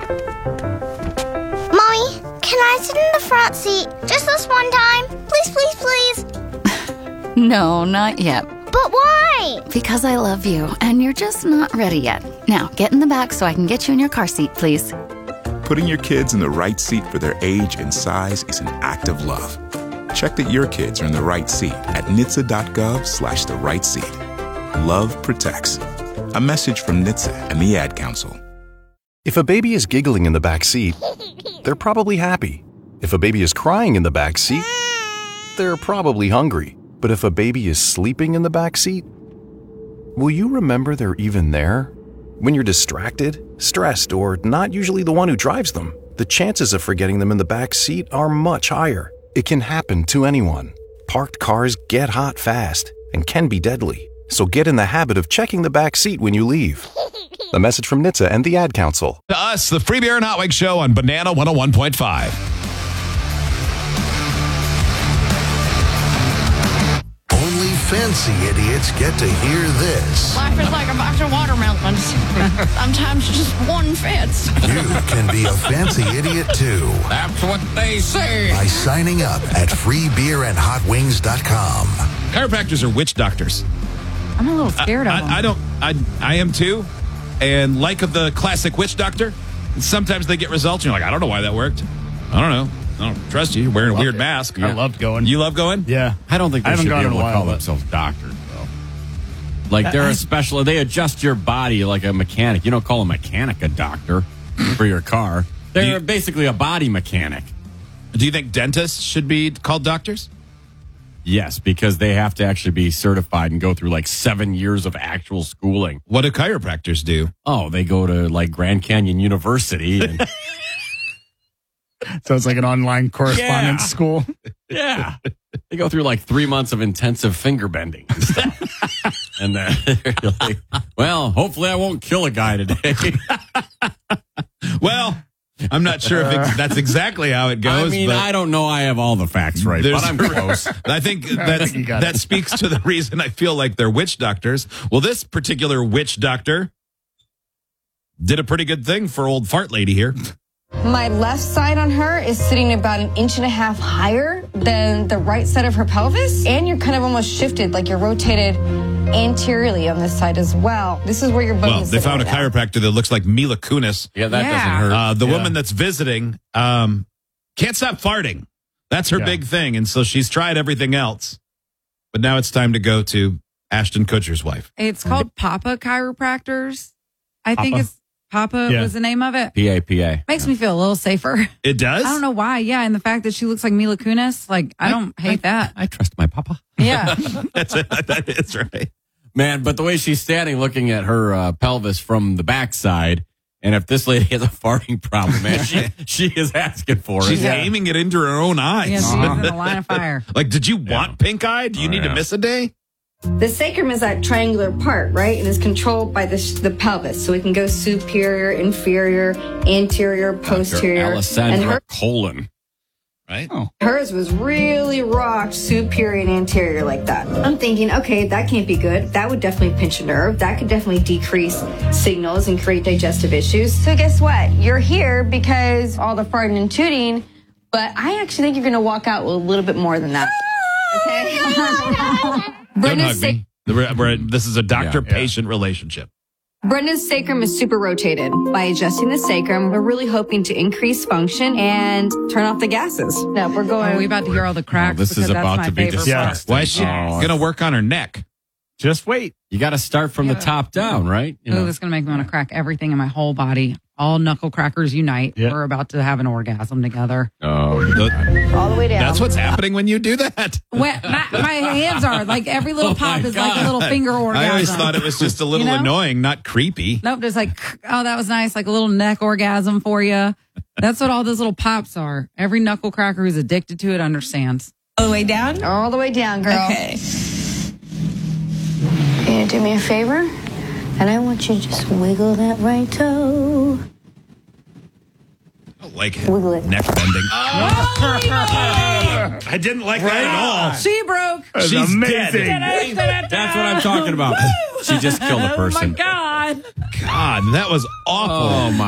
Mommy, can I sit in the front seat just this one time? Please, please, please. No, not yet. But why? Because I love you, and you're just not ready yet. Now, get in the back so I can get you in your car seat, please. Putting your kids in the right seat for their age and size is an act of love. Check that your kids are in the right seat at NHTSA.gov/the right seat. Love protects. A message from NHTSA and the Ad Council. If a baby is giggling in the back seat, they're probably happy. If a baby is crying in the back seat, they're probably hungry. But if a baby is sleeping in the back seat, will you remember they're even there? When you're distracted, stressed, or not usually the one who drives them, the chances of forgetting them in the back seat are much higher. It can happen to anyone. Parked cars get hot fast and can be deadly. So get in the habit of checking the back seat when you leave. A message from NHTSA and the Ad Council. To us, the Free Beer and Hot Wings Show on Banana 101.5. Only fancy idiots get to hear this. Life is like a box of watermelons. Sometimes just one fits. You can be a fancy idiot too That's what they say. by signing up at freebeerandhotwings.com. Chiropractors are witch doctors. I'm a little scared of them. I am too. And like of the classic witch doctor, sometimes they get results and you're like, I don't know why that worked. I don't know. I don't trust you. You're wearing a weird mask. I loved going. You love going? Yeah. I don't think they I haven't should be gone in able a to while, call but- themselves doctors, though. Like, they're a special... They adjust your body like a mechanic. You don't call a mechanic a doctor for your car. They're basically a body mechanic. Do you think dentists should be called doctors? Yes, because they have to actually be certified and go through like 7 years of actual schooling. What do chiropractors do? Oh, they go to like Grand Canyon University. And, So it's like an online correspondence Yeah. school. yeah. They go through like 3 months of intensive finger bending and stuff. And then you're like, well, hopefully I won't kill a guy today. Well, I'm not sure if that's exactly how it goes. I mean, but I don't know I have all the facts right, but I'm close. I think you got that it. speaks to the reason I feel like they're witch doctors. Well, this particular witch doctor did a pretty good thing for old fart lady here. My left side on her is sitting about 1.5 inches higher than the right side of her pelvis. And you're kind of almost shifted, like you're rotated anteriorly on this side as well. This is where your bone Well, is they sitting found a right now. chiropractor that looks like Mila Kunis. Yeah, that doesn't hurt. The woman that's visiting can't stop farting. That's her big thing. And so she's tried everything else. But now it's time to go to Ashton Kutcher's wife. It's called Papa Chiropractors. I think it's Papa Yeah. was the name of it. PAPA. Makes me feel a little safer. It does? I don't know why. Yeah, and the fact that she looks like Mila Kunis, like I don't hate that. I trust my papa. Yeah. That's it. That is right. Man, but the way she's standing looking at her pelvis from the backside, and if this lady has a farting problem, man, she is asking for it. She's aiming it into her own eyes. Yeah, she's in a line of fire. Like, did you want pink eye? Do you need to miss a day? The sacrum is that triangular part, right? And is controlled by the pelvis. So we can go superior, inferior, anterior, posterior. Alessandra And Colon. Right? hers was really rocked superior and anterior like that. I'm thinking, okay, that can't be good. That would definitely pinch a nerve. That could definitely decrease signals and create digestive issues. So guess what? You're here because all the farting and tooting, but I actually think you're going to walk out with a little bit more than that. Okay? Don't Brenda's hug me. This is a doctor-patient relationship. Brenda's sacrum is super rotated. By adjusting the sacrum, we're really hoping to increase function and turn off the gases. No, we're going. Are we about to hear all the cracks? this is Because that's about my to be favorite disgusting. Why is she going to work on her neck? Just wait. You got to start from the top down, right? You part. know. Ooh, this is going to make me want to crack everything in my whole body. All knuckle crackers unite. Yeah. We're about to have an orgasm together. all the way down. That's what's happening when you do that. My hands are like every little pop is like a little finger orgasm. I always thought it was just a little You know? annoying, not creepy. Nope, just like, oh, that was nice. Like a little neck orgasm for you. That's what all those little pops are. Every knuckle cracker who's addicted to it understands. All the way down? All the way down, girl. Okay. You gonna do me a favor? And I want you to just wiggle that right toe. I don't like Wiggle it. neck bending. I didn't like that at all. She broke. She's amazing. dead. That's what I'm talking about. She just killed a person. Oh, my God. God, that was awful. Oh, my.